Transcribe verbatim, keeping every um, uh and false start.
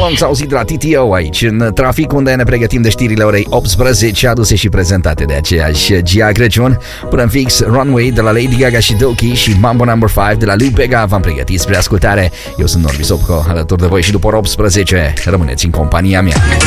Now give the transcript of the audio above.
Songs auzit de la T T O aici în trafic, unde ne pregătim de știrile orei optsprezece, aduse și prezentate de aceeași Gia Crăciun. Până în fix, Runway de la Lady Gaga și Doki și Mambo number cinci de la lui Bega v-am pregătit spre ascultare. Eu sunt Norbi Sopco, alături de voi și după ora optsprezece. Rămâneți în compania mea.